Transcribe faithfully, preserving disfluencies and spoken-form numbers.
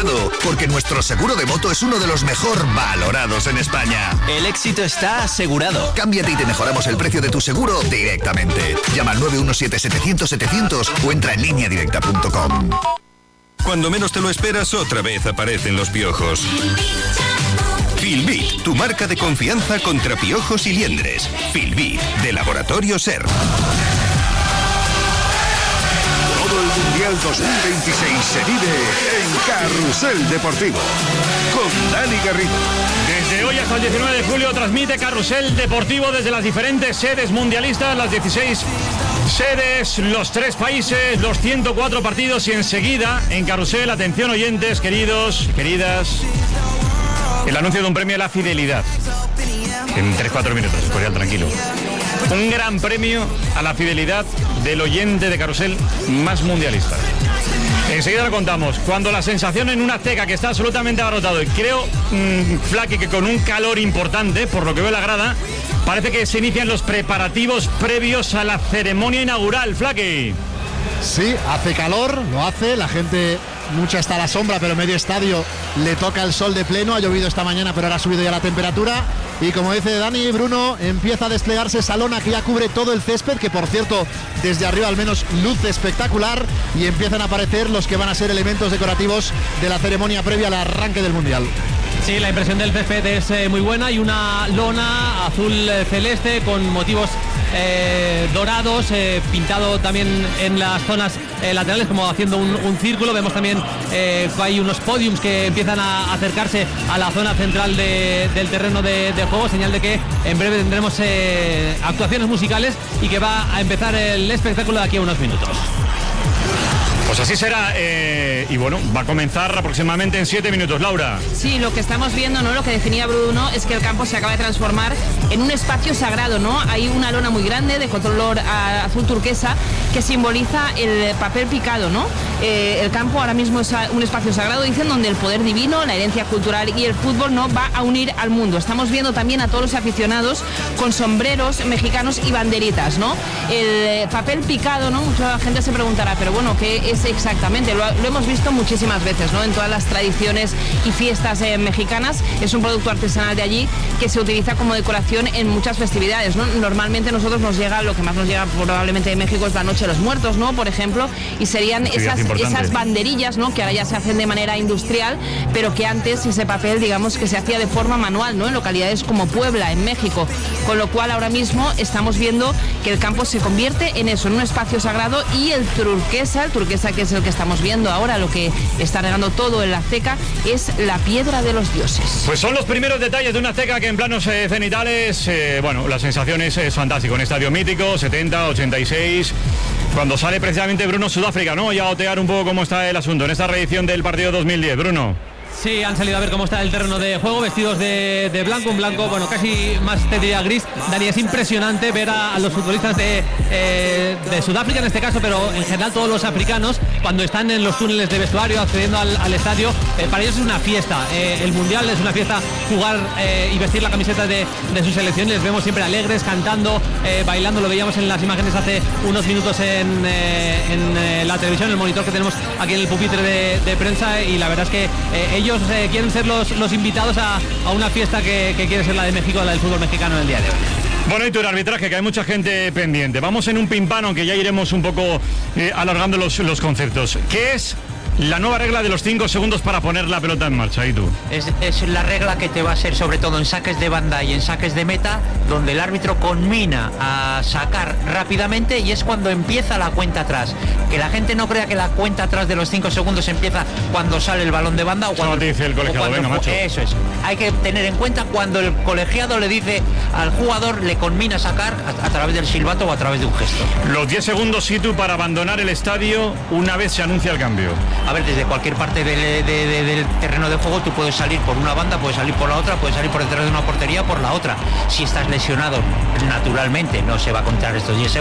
asegurado, porque nuestro seguro de moto es uno de los mejor valorados en España. El éxito está asegurado. Cámbiate y te mejoramos el precio de tu seguro directamente. Llama al nueve uno siete setecientos setecientos o entra en línea directa punto com. Cuando menos te lo esperas, otra vez aparecen los piojos. Filbit, tu marca de confianza contra piojos y liendres. Filbit, de Laboratorio Ser. Todo el Mundial dos mil veintiséis se vive en Carrusel Deportivo con Dani Garrido. Desde hoy hasta el diecinueve de julio transmite Carrusel Deportivo desde las diferentes sedes mundialistas, las dieciséis sedes, los tres países, los ciento cuatro partidos y enseguida en Carrusel, atención oyentes, queridos, queridas, el anuncio de un premio a la fidelidad. En tres cuatro minutos, Escorial, tranquilo. Un gran premio a la fidelidad del oyente de Carrusel más mundialista. Enseguida lo contamos. Cuando la sensación en una Azteca que está absolutamente abarrotado, y creo, mmm, Flaky, que con un calor importante, por lo que veo la grada, parece que se inician los preparativos previos a la ceremonia inaugural, Flaky. Sí, hace calor, lo hace, la gente, mucha está a la sombra, pero medio estadio le toca el sol de pleno. Ha llovido esta mañana, pero ahora ha subido ya la temperatura. Y como dice Dani, Bruno, empieza a desplegarse esa lona que ya cubre todo el césped, que por cierto, desde arriba al menos luce espectacular, y empiezan a aparecer los que van a ser elementos decorativos de la ceremonia previa al arranque del Mundial. Sí, la impresión del césped es eh, muy buena. Hay una lona azul eh, celeste con motivos eh, dorados, eh, pintado también en las zonas eh, laterales como haciendo un, un círculo. Vemos también eh, que hay unos podiums que empiezan a acercarse a la zona central de, del terreno de, de juego, señal de que en breve tendremos eh, actuaciones musicales y que va a empezar el espectáculo de aquí a unos minutos. Pues así será, eh, y bueno, va a comenzar aproximadamente en siete minutos, Laura. Sí, lo que estamos viendo, ¿no? Lo que definía Bruno es que el campo se acaba de transformar en un espacio sagrado, ¿no? Hay una lona muy grande de color azul turquesa que simboliza el papel picado, ¿no? Eh, el campo ahora mismo es un espacio sagrado, dicen, donde el poder divino, la herencia cultural y el fútbol, ¿no?, va a unir al mundo. Estamos viendo también a todos los aficionados con sombreros mexicanos y banderitas, ¿no? El papel picado, ¿no? Mucha gente se preguntará, pero bueno, ¿qué es exactamente? Lo, lo hemos visto muchísimas veces, ¿no? En todas las tradiciones y fiestas eh, mexicanas. Es un producto artesanal de allí que se utiliza como decoración en muchas festividades, ¿no? Normalmente nosotros nos llega, lo que más nos llega probablemente de México es la Noche de los Muertos, ¿no?, por ejemplo, y serían esas, esas banderillas, ¿no?, que ahora ya se hacen de manera industrial, pero que antes ese papel, digamos, que se hacía de forma manual, ¿no?, en localidades como Puebla, en México, con lo cual ahora mismo estamos viendo que el campo se convierte en eso, en un espacio sagrado, y el turquesa, el turquesa que es el que estamos viendo ahora, lo que está regando todo en la Azteca, es la piedra de los dioses. Pues son los primeros detalles de una Azteca que en planos eh, cenitales, eh, bueno, la sensación es, es fantástica, un estadio mítico, setenta, ochenta y seis, cuando sale precisamente Bruno Sudáfrica, ¿no?, y a otear un poco cómo está el asunto en esta reedición del partido dos mil diez, Bruno. Sí, han salido a ver cómo está el terreno de juego, vestidos de, de blanco, un blanco, bueno, casi más te diría gris. Dani, es impresionante ver a, a los futbolistas de, eh, de Sudáfrica en este caso, pero en general todos los africanos, cuando están en los túneles de vestuario accediendo al, al estadio, eh, para ellos es una fiesta. Eh, el Mundial es una fiesta, jugar eh, y vestir la camiseta de, de sus selecciones. Les vemos siempre alegres, cantando, eh, bailando. Lo veíamos en las imágenes hace unos minutos en, eh, en eh, la televisión, el monitor que tenemos aquí en el pupitre de, de prensa, y la verdad es que eh, ellos Ellos eh, quieren ser los, los invitados a, a una fiesta que, que quiere ser la de México, la del fútbol mexicano en el día de hoy. Bueno, y tu arbitraje, que hay mucha gente pendiente. Vamos en un pimpano, que ya iremos un poco eh, alargando los, los conceptos. ¿Qué es la nueva regla de los cinco segundos para poner la pelota en marcha? ¿Y tú? Es, es la regla que te va a ser, sobre todo en saques de banda y en saques de meta, donde el árbitro conmina a sacar rápidamente, y es cuando empieza la cuenta atrás. Que la gente no crea que la cuenta atrás de los cinco segundos empieza cuando sale el balón de banda o cuando... No te dice el colegiado, venga, macho. Eso es. Hay que tener en cuenta cuando el colegiado le dice al jugador, le conmina a sacar a, a través del silbato o a través de un gesto. Los diez segundos, Situ, para abandonar el estadio una vez se anuncia el cambio. A ver, desde cualquier parte del, de, de, del terreno de juego tú puedes salir por una banda, puedes salir por la otra, puedes salir por detrás de una portería o por la otra. Si estás lesionado, naturalmente no se va a contar estos diez segundos.